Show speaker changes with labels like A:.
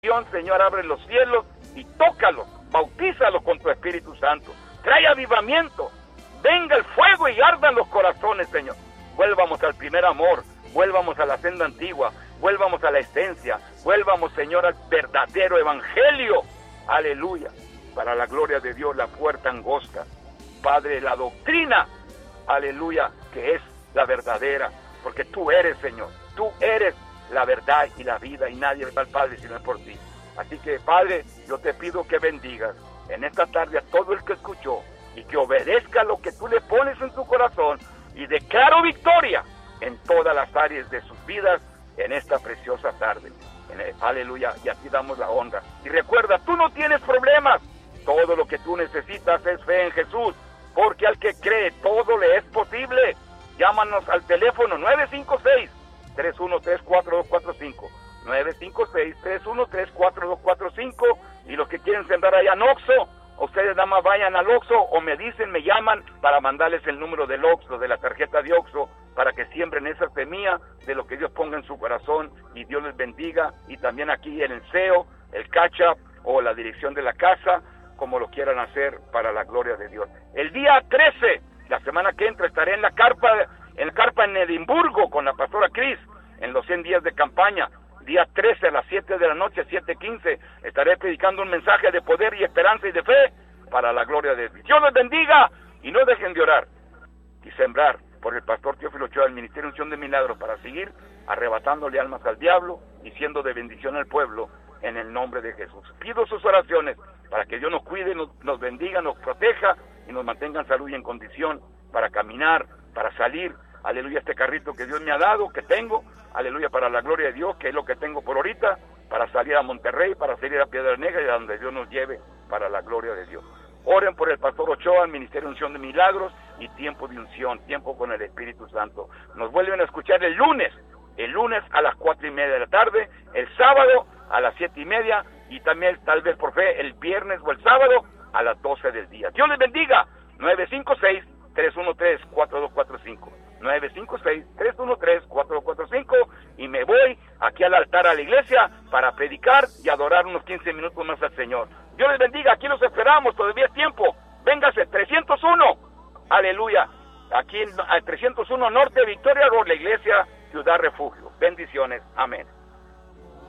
A: Señor, abre los cielos y tócalos, bautízalos con tu Espíritu Santo. Trae avivamiento, venga el fuego y ardan los corazones, Señor. Vuelvamos al primer amor, vuelvamos a la senda antigua, vuelvamos a la esencia, vuelvamos, Señor, al verdadero evangelio. Aleluya. Para la gloria de Dios, la puerta angosta. Padre, la doctrina, aleluya, que es la verdadera, porque tú eres, Señor, tú eres la verdad y la vida, y nadie va al Padre si no es por ti. Así que, Padre, yo te pido que bendigas en esta tarde a todo el que escuchó y que obedezca lo que tú le pones en su corazón, y declaro victoria en todas las áreas de sus vidas en esta preciosa tarde. Aleluya, y así damos la honra. Y recuerda, tú no tienes problemas, todo lo que tú necesitas es fe en Jesús, porque al que cree todo le es posible. Llámanos al teléfono 956-313-4245, 956-313-4245, y los que quieren sembrar allá en Oxxo, ustedes nada más vayan al Oxxo o me dicen, me llaman para mandarles el número del Oxxo, de la tarjeta de Oxxo, para que siembren esa semilla de lo que Dios ponga en su corazón, y Dios les bendiga. Y también aquí en el CEO, el catch-up o la dirección de la casa, como lo quieran hacer, para la gloria de Dios. El día 13, la semana que entra, estaré en la carpa en Edimburgo con la pastora Cris, en los 100 días de campaña. Día 13 a las 7 de la noche, 7:15, estaré predicando un mensaje de poder y esperanza y de fe para la gloria de Dios. Dios les bendiga, y no dejen de orar y sembrar por el pastor Teófilo Ochoa del Ministerio Unción de Milagros, para seguir arrebatándole almas al diablo y siendo de bendición al pueblo en el nombre de Jesús. Pido sus oraciones para que Dios nos cuide, nos bendiga, nos proteja y nos mantenga en salud y en condición para caminar, para salir, aleluya, este carrito que Dios me ha dado, que tengo, aleluya, para la gloria de Dios, que es lo que tengo por ahorita, para salir a Monterrey, para salir a Piedra Negra y a donde Dios nos lleve para la gloria de Dios. Oren por el pastor Ochoa, el Ministerio de Unción de Milagros, y tiempo de unción, tiempo con el Espíritu Santo. Nos vuelven a escuchar el lunes a las 4:30 de la tarde, el sábado a las 7:30, y también tal vez por fe el viernes o el sábado a las 12 del día. Dios les bendiga. 956-313-4245, 956-313-4245, y me voy aquí al altar a la iglesia para predicar y adorar unos 15 minutos más al Señor. Dios les bendiga, aquí los esperamos, todavía es tiempo. Véngase, 301, aleluya, aquí al 301 Norte Victoria Road, la iglesia Ciudad Refugio. Bendiciones, amén.